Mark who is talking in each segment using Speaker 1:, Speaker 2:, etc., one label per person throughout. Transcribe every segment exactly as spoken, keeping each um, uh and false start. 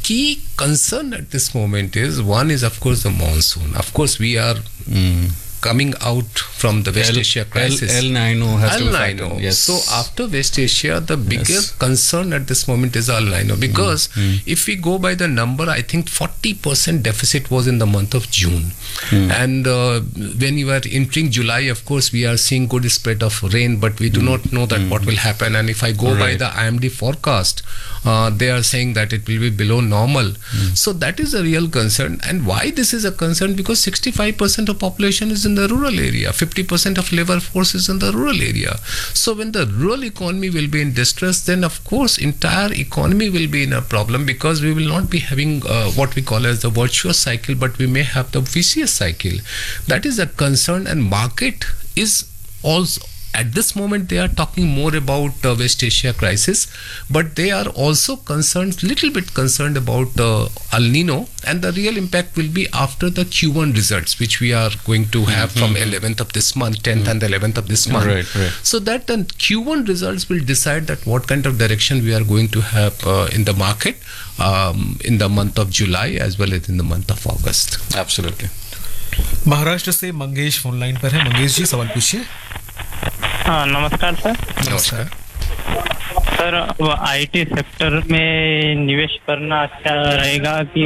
Speaker 1: key concern at this moment is, one is of course the monsoon. Of course we are mm. coming out from the West
Speaker 2: El,
Speaker 1: Asia crisis.
Speaker 2: El, El Nino has
Speaker 1: El
Speaker 2: to
Speaker 1: Nino.
Speaker 2: Factor, yes.
Speaker 1: So after West Asia, the bigger yes. concern at this moment is El Nino, because mm. Mm. if we go by the number, I think forty percent deficit was in the month of June. Mm. And uh, when you are entering July, of course, we are seeing good spread of rain, but we do mm. not know that mm. what will happen. And if I go right. by the I M D forecast, uh, they are saying that it will be below normal. Mm. So that is a real concern. And why this is a concern? Because sixty-five percent of population is in the rural area, fifty percent of labor force is in the rural area. So when the rural economy will be in distress, then of course entire economy will be in a problem, because we will not be having uh, what we call as the virtuous cycle, but we may have the vicious cycle. That is a concern. And market is also, at this moment, they are talking more about uh, West Asia crisis, but they are also concerned, little bit concerned about uh, El Nino, and the real impact will be after the Q one results, which we are going to have mm-hmm. from eleventh of this month, tenth mm-hmm. and eleventh of this month.
Speaker 2: Right, right.
Speaker 1: So that the Q one results will decide that what kind of direction we are going to have uh, in the market um, in the month of July as well as in the month of August.
Speaker 2: Absolutely.
Speaker 3: Maharashtra से Mangesh phone line पर है. मंगेश जी, सवाल पूछिए.
Speaker 4: हाँ, नमस्कार sir.
Speaker 1: नमस्कार
Speaker 4: sir. अब IT sector में निवेश करना अच्छा रहेगा कि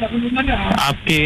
Speaker 4: आपके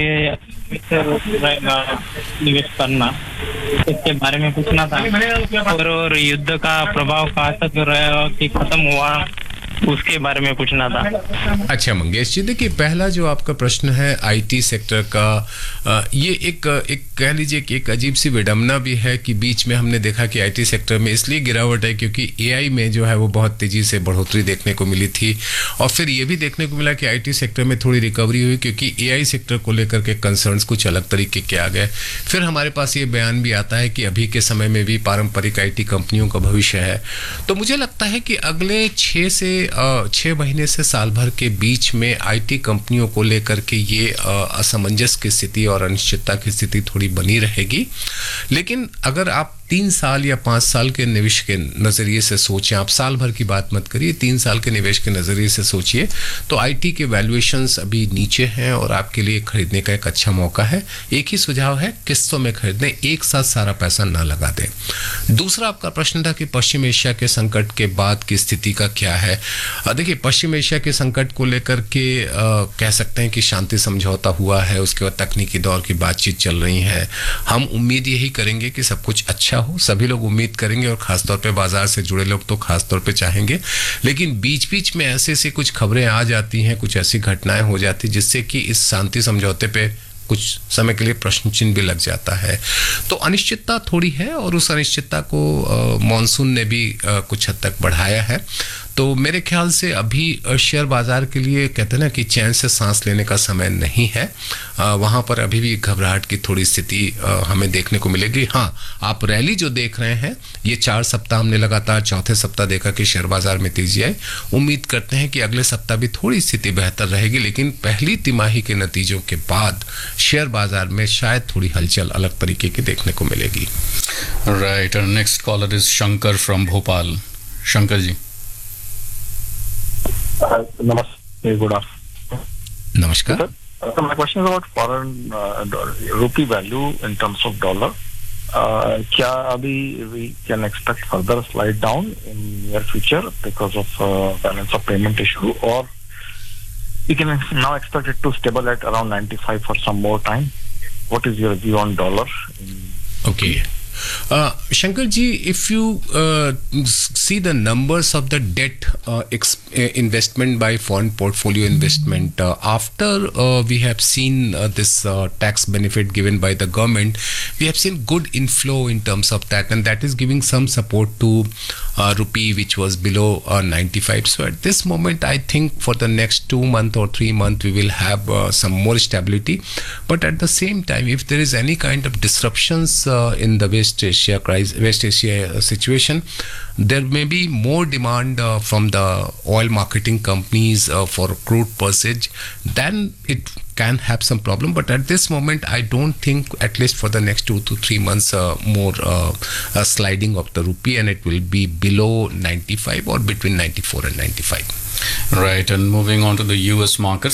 Speaker 4: रहेगा निवेश करना, इसके बारे में पूछना था. और, और युद्ध का प्रभाव कहाँ तक रहेगा कि खत्म हुआ, उसके बारे में पूछना था.
Speaker 1: अच्छा मंगेश जी, देखिए पहला जो आपका प्रश्न है आईटी सेक्टर का, आ, ये एक एक कह लीजिए कि एक अजीब सी विडंबना भी है कि बीच में हमने देखा कि आईटी सेक्टर में इसलिए गिरावट है क्योंकि एआई में जो है वो बहुत तेजी से बढ़ोतरी देखने को मिली थी, और फिर ये भी देखने को मिला कि आईटी सेक्टर में थोड़ी रिकवरी हुई क्योंकि एआई सेक्टर को लेकर के कंसर्न्स कुछ अलग तरीके के आ गए. फिर हमारे पास ये बयान भी आता है कि अभी के समय में भी पारंपरिक आईटी कंपनियों का भविष्य है. तो मुझे लगता है कि अगले छः से छः महीने से साल भर के बीच में आईटी कंपनियों को लेकर के ये असमंजस की स्थिति और अनिश्चितता की स्थिति थोड़ी बनी रहेगी. लेकिन अगर आप तीन साल या पाँच साल के निवेश के नज़रिए से सोचें, आप साल भर की बात मत करिए, तीन साल के निवेश के नज़रिए से सोचिए, तो आईटी के वैल्यूएशंस अभी नीचे हैं और आपके लिए खरीदने का एक अच्छा मौका है. एक ही सुझाव है, किस्तों में खरीदें, एक साथ सारा पैसा ना लगा दें. दूसरा आपका प्रश्न था कि पश्चिम एशिया के संकट के बाद की स्थिति का क्या है. देखिए पश्चिम एशिया के संकट को लेकर के आ, कह सकते हैं कि शांति समझौता हुआ है, उसके बाद तकनीकी दौर की बातचीत चल रही है. हम उम्मीद यही करेंगे कि सब कुछ अच्छा हो, सभी लोग उम्मीद करेंगे, और खासतौर पे बाजार से जुड़े लोग तो खासतौर पे चाहेंगे. लेकिन बीच बीच में ऐसे से कुछ खबरें आ जाती हैं, कुछ ऐसी घटनाएं हो जाती जिससे कि इस शांति समझौते पे कुछ समय के लिए प्रश्न चिन्ह भी लग जाता है. तो अनिश्चितता थोड़ी है, और उस अनिश्चितता को मॉनसून ने भी आ, कुछ हद तक बढ़ाया है. तो मेरे ख्याल से अभी शेयर बाजार के लिए कहते हैं ना कि चैन से सांस लेने का समय नहीं है. वहाँ पर अभी भी घबराहट की थोड़ी स्थिति हमें देखने को मिलेगी. हाँ, आप रैली जो देख रहे हैं, ये चार सप्ताह हमने लगातार चौथे सप्ताह देखा कि शेयर बाजार में तेजी आई. उम्मीद करते हैं कि अगले सप्ताह भी थोड़ी स्थिति बेहतर रहेगी, लेकिन पहली तिमाही के नतीजों के बाद शेयर बाजार में शायद थोड़ी हलचल अलग तरीके की देखने को मिलेगी.
Speaker 2: Right. Next collar is Shankar from Bhopal. Shankar ji.
Speaker 5: Uh, Namaste, good afternoon.
Speaker 1: Namaskar.
Speaker 5: Sir, so my question is about foreign uh, rupee value in terms of dollar. Uh, क्या अभी we can expect further slide down in near future because of uh, balance of payment issue, or we can now expect it to stable at around ninety-five for some more time? What is your view on dollar?
Speaker 1: Okay. Uh, Shankar ji, if you uh, see the numbers of the debt uh, ex- investment by foreign portfolio investment, uh, after uh, we have seen uh, this uh, tax benefit given by the government, we have seen good inflow in terms of that, and that is giving some support to uh, rupee, which was below uh, ninety-five. So at this moment, I think for the next two month or three month, we will have uh, some more stability. But at the same time, if there is any kind of disruptions uh, in the West Asia crisis, West Asia situation, there may be more demand uh, from the oil marketing companies uh, for crude purchase, then it can have some problem. But at this moment, I don't think, at least for the next two to three months, uh, more uh, uh, sliding of the rupee, and it will be below ninety-five or between ninety-four and ninety-five.
Speaker 2: Right, and moving on to the U S markets.